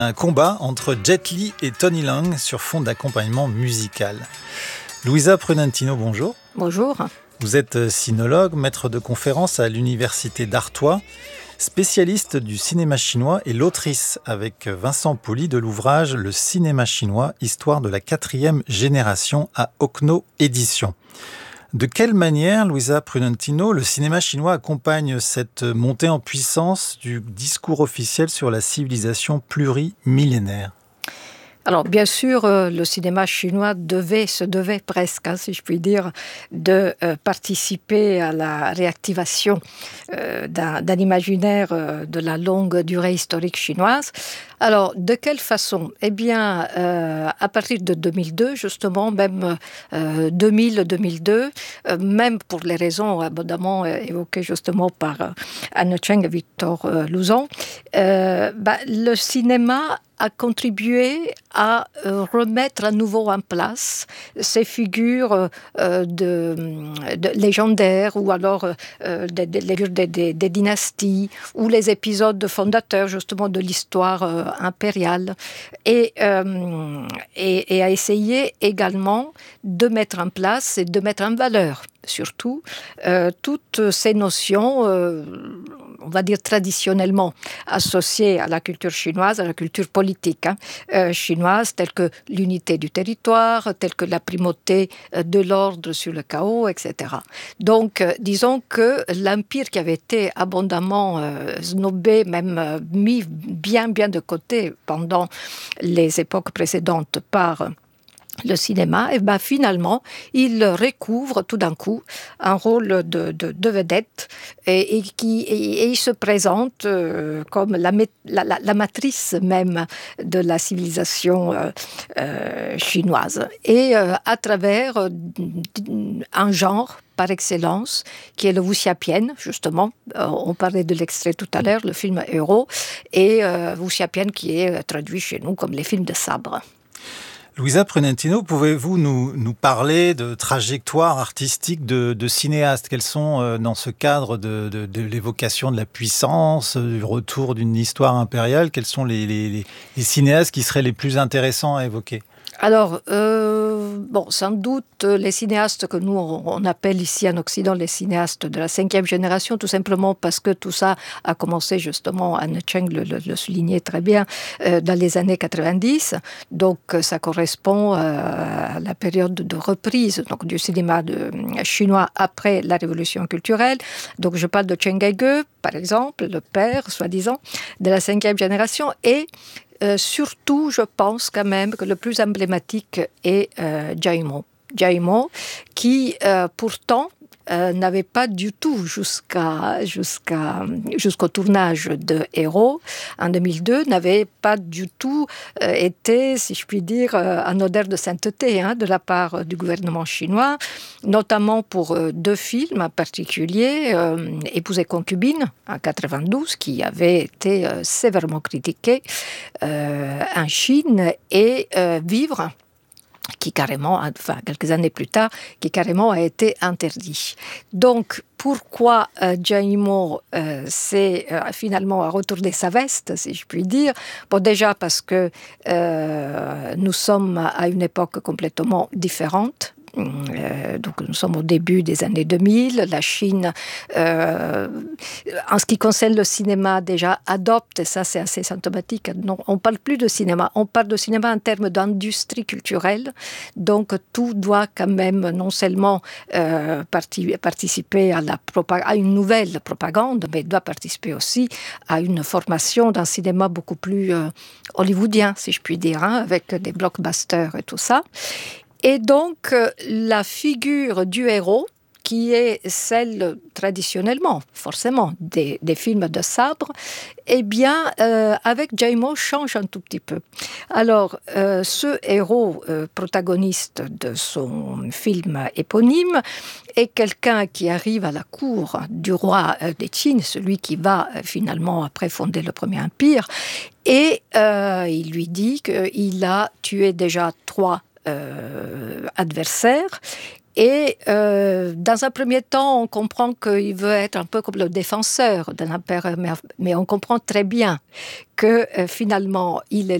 Un combat entre Jet Li et Tony Leung sur fond d'accompagnement musical. Louisa Prunentino, bonjour. Bonjour. Vous êtes sinologue, maître de conférences à l'université d'Artois, spécialiste du cinéma chinois et l'autrice avec Vincent Pauly de l'ouvrage Le cinéma chinois, histoire de la 4e génération à Okno Éditions. De quelle manière, Louisa Prunentino, le cinéma chinois accompagne cette montée en puissance du discours officiel sur la civilisation plurimillénaire ? Alors, bien sûr, le cinéma chinois se devait presque, si je puis dire, de participer à la réactivation d'un imaginaire de la longue durée historique chinoise. Alors, de quelle façon ? Eh bien, à partir de 2002, justement, même 2000-2002, même pour les raisons abondamment évoquées justement par Anne Cheng et Victor Louzon, le cinéma a contribué à remettre à nouveau en place ces figures légendaires ou alors des dynasties ou les épisodes fondateurs justement de l'histoire impériale et a essayé également de mettre en place et de mettre en valeur surtout toutes ces notions on va dire traditionnellement associées à la culture chinoise, à la culture politique chinoise, telles que l'unité du territoire, telles que la primauté de l'ordre sur le chaos, etc. Donc, disons que l'empire qui avait été abondamment snobé, même mis bien de côté pendant les époques précédentes par le cinéma, et finalement, il recouvre tout d'un coup un rôle de vedette et il se présente comme la matrice même de la civilisation chinoise. Et à travers un genre par excellence, qui est le wuxiapian, justement. On parlait de l'extrait tout à l'heure, le film Héros, et wuxiapian qui est traduit chez nous comme les films de sabre. Louisa Prunentino, pouvez-vous nous parler de trajectoires artistiques de cinéastes ? Quels sont, dans ce cadre de l'évocation de la puissance, du retour d'une histoire impériale, quels sont les cinéastes qui seraient les plus intéressants à évoquer ? Alors, sans doute les cinéastes que nous on appelle ici en Occident les cinéastes de la 5e génération, tout simplement parce que tout ça a commencé justement, Anne Cheng le soulignait très bien, dans les années 90. Donc ça correspond à la période de reprise donc, du cinéma chinois après la révolution culturelle. Donc je parle de Chen Kaige, par exemple, le père, soi-disant, de la 5e génération, et surtout, je pense quand même que le plus emblématique est Jiaimo. Jiaimo, qui pourtant n'avait pas du tout jusqu'au tournage de Héros en 2002, n'avait pas du tout été, si je puis dire, en odeur de sainteté de la part du gouvernement chinois, notamment pour 2 films en particulier, Épouse et concubine en 92, qui avait été sévèrement critiqué en Chine, et Vivre, qui carrément, quelques années plus tard, qui carrément a été interdit. Donc, pourquoi Jiaimo s'est finalement retourné sa veste, si je puis dire ? Bon, déjà parce que nous sommes à une époque complètement différente. Donc nous sommes au début des années 2000, la Chine, en ce qui concerne le cinéma, déjà adopte, et ça c'est assez symptomatique, non, on ne parle plus de cinéma, on parle de cinéma en termes d'industrie culturelle, donc tout doit quand même non seulement participer à une nouvelle propagande, mais doit participer aussi à une formation d'un cinéma beaucoup plus hollywoodien, si je puis dire, avec des blockbusters et tout ça. Et donc, la figure du héros, qui est celle traditionnellement, forcément, des films de sabre, eh bien, avec Jiaimo, change un tout petit peu. Alors, ce héros protagoniste de son film éponyme est quelqu'un qui arrive à la cour du roi des Qin, celui qui va finalement après fonder le Premier Empire, et il lui dit qu'il a tué déjà 3 adversaires Et dans un premier temps, on comprend qu'il veut être un peu comme le défenseur de l'empereur, mais on comprend très bien que finalement, il est